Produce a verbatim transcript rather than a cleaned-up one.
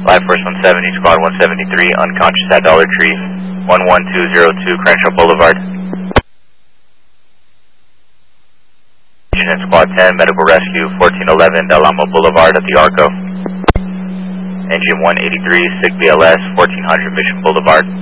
Life Force one seventy, Squad one seventy-three, unconscious at Dollar Tree, one one two zero two Crenshaw Boulevard. Agent Squad ten, Medical Rescue, fourteen eleven Del Amo Boulevard at the Arco. Engine one eighty-three, SIG B L S, fourteen hundred Mission Boulevard.